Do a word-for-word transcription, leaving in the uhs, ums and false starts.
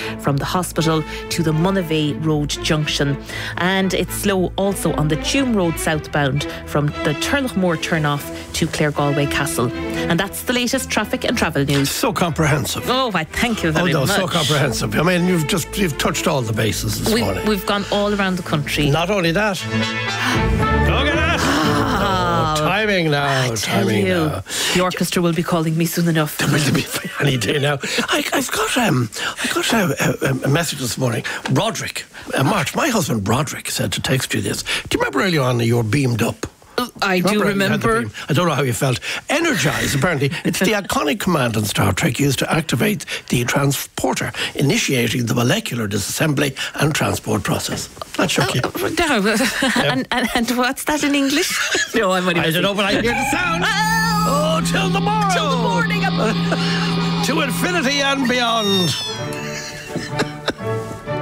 from the hospital to the Monavey Road junction. And it's slow also on the Tuam Road southbound from the Turlough turn-off to Clare Galway Castle. And that's the latest traffic and travel news. So comprehensive. Oh, I thank you very oh, no, much. So comprehensive. I mean, you've just you've touched all the bases this we, morning. We've gone all around the country. Not only that. Look at that. Ah, oh, timing now. I tell timing you, now. The orchestra will be calling me soon enough. There will be any day now. I, I've got um, I got a, a, a message this morning. Broderick, uh, March, my husband Broderick said to text you this. Do you remember earlier on you were beamed up? I do remember. I don't know how you felt. Energize, apparently. It's the iconic command in Star Trek used to activate the transporter, initiating the molecular disassembly and transport process. That shook you. Oh, no. Yeah. and, and, and what's that in English? No, I'm only I don't know, but I hear the sound. Oh, till tomorrow. Till the morning. To infinity and beyond.